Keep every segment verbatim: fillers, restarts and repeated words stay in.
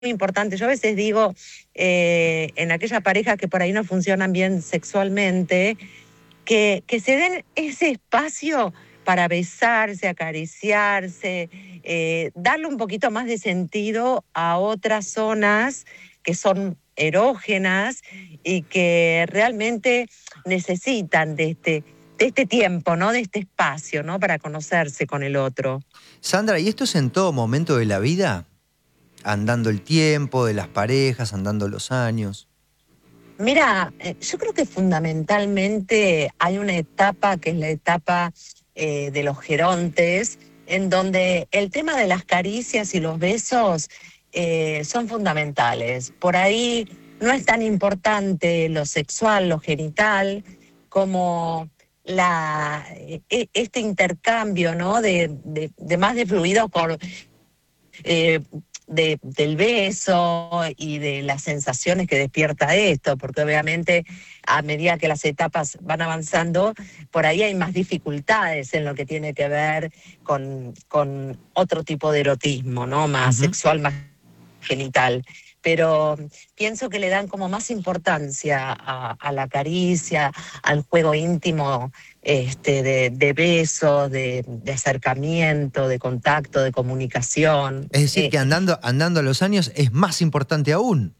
importante. Yo a veces digo, eh, en aquellas parejas que por ahí no funcionan bien sexualmente, que, que se den ese espacio para besarse, acariciarse, eh, darle un poquito más de sentido a otras zonas que son erógenas y que realmente necesitan de este, de este tiempo, ¿no? De este espacio, ¿no? Para conocerse con el otro. Sandra, ¿y esto es en todo momento de la vida? Andando el tiempo, de las parejas, andando los años. Mira, eh, yo creo que fundamentalmente hay una etapa que es la etapa eh, de los gerontes, en donde el tema de las caricias y los besos eh, son fundamentales. Por ahí no es tan importante lo sexual, lo genital, como la, e- este intercambio, ¿no? de, de, de más de fluido por, eh, de, del beso y de las sensaciones que despierta esto, porque obviamente a medida que las etapas van avanzando, por ahí hay más dificultades en lo que tiene que ver con, con otro tipo de erotismo, ¿no? Más Ujú. sexual, más genital. Pero pienso que le dan como más importancia a, a la caricia, al juego íntimo, este, de, de besos, de, de acercamiento, de contacto, de comunicación. Es decir, Eh, que andando, andando los años es más importante aún.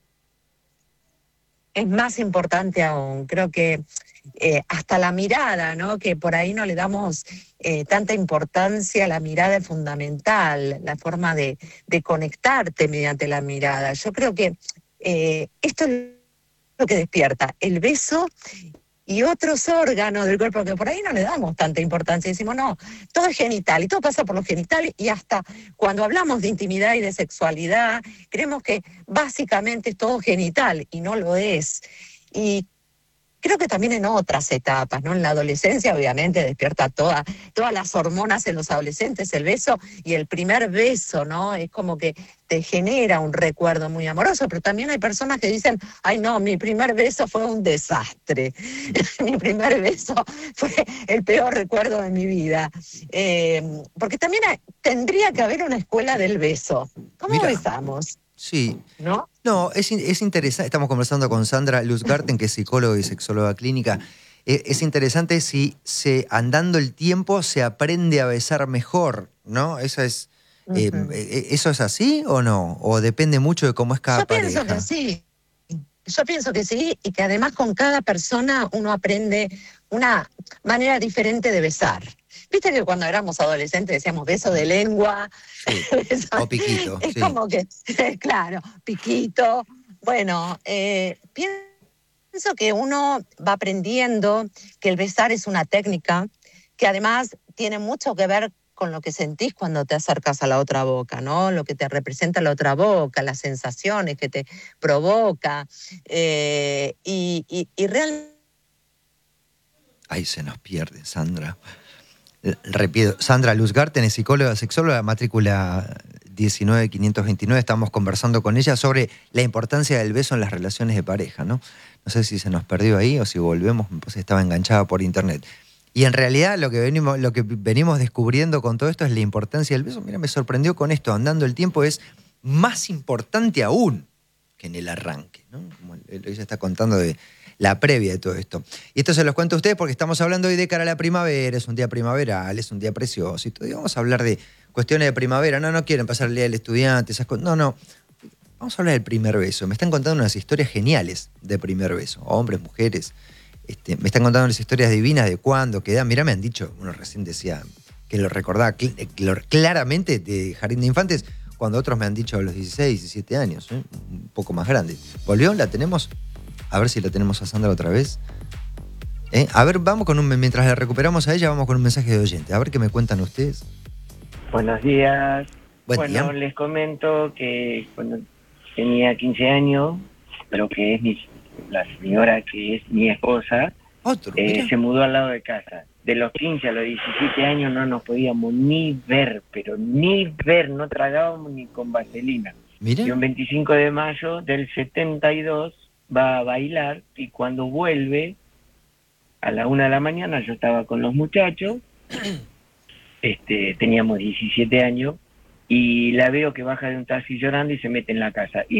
es más importante aún. Creo que eh, hasta la mirada, ¿no? Que por ahí no le damos eh, tanta importancia, la mirada es fundamental, la forma de, de conectarte mediante la mirada. Yo creo que eh, esto es lo que despierta, el beso y otros órganos del cuerpo que por ahí no le damos tanta importancia. Decimos, no, todo es genital y todo pasa por lo genital y hasta cuando hablamos de intimidad y de sexualidad, creemos que básicamente es todo genital y no lo es. Y creo que también en otras etapas, ¿no? En la adolescencia, obviamente, despierta toda, todas las hormonas en los adolescentes, el beso y el primer beso, ¿no? Es como que te genera un recuerdo muy amoroso, pero también hay personas que dicen, ay, no, mi primer beso fue un desastre, mi primer beso fue el peor recuerdo de mi vida. Eh, porque también hay, tendría que haber una escuela del beso. ¿Cómo Mira, besamos? sí. ¿No? No, es, in- es interesante. Estamos conversando con Sandra Luzgarten, que es psicóloga y sexóloga clínica. Eh, es interesante si se, andando el tiempo se aprende a besar mejor, ¿no? Eso es, eh, Ujú. eh, ¿eso es así o no? ¿O depende mucho de cómo es cada Yo pienso que pareja? sí. Yo pienso que sí, y que además con cada persona uno aprende una manera diferente de besar. Viste que cuando éramos adolescentes decíamos beso de lengua, Sí. beso- O piquito, es sí. como que, claro, piquito. Bueno, eh, pienso que uno va aprendiendo que el besar es una técnica que además tiene mucho que ver con lo que sentís cuando te acercas a la otra boca, ¿no? Lo que te representa la otra boca, las sensaciones que te provoca. Eh, y, y, y realmente... Ahí se nos pierde, Sandra. Eh, Repito, Sandra Luzgarten es psicóloga, sexóloga, matrícula diecinueve quinientos veintinueve. Estamos conversando con ella sobre la importancia del beso en las relaciones de pareja, ¿no? No sé si se nos perdió ahí o si volvemos, pues estaba enganchada por internet. Y en realidad lo que, venimos, lo que venimos descubriendo con todo esto es la importancia del beso. Mira, me sorprendió con esto, andando el tiempo es más importante aún que en el arranque, ¿no? Como ella está contando de la previa de todo esto. Y esto se los cuento a ustedes porque estamos hablando hoy de cara a la primavera, es un día primaveral, es un día precioso y todo. Y vamos a hablar de cuestiones de primavera. No, no quiero empezar el día del estudiante, esas cosas. No, no. Vamos a hablar del primer beso. Me están contando unas historias geniales de primer beso. Hombres, mujeres. Este, me están contando unas historias divinas de cuándo, qué edad. Mirá, me han dicho, uno recién decía que lo recordaba cl cl claramente de Jardín de Infantes, cuando otros me han dicho a los dieciséis, diecisiete años, ¿eh? Un poco más grande. ¿Volvió? ¿La tenemos? A ver si la tenemos a Sandra otra vez. ¿Eh? A ver, vamos con un... Mientras la recuperamos a ella, vamos con un mensaje de oyente. A ver qué me cuentan ustedes. Buenos días. Buen Bueno, día. les comento que cuando tenía quince años, pero que es mi, la señora que es mi esposa, Otro, eh, mira. se mudó al lado de casa. De los quince a los diecisiete años no nos podíamos ni ver, pero ni ver, no tragábamos ni con vaselina. Mira. Y un veinticinco de mayo del setenta y dos va a bailar y cuando vuelve a la una de la mañana yo estaba con los muchachos, este, teníamos diecisiete años y la veo que baja de un taxi llorando y se mete en la casa. Y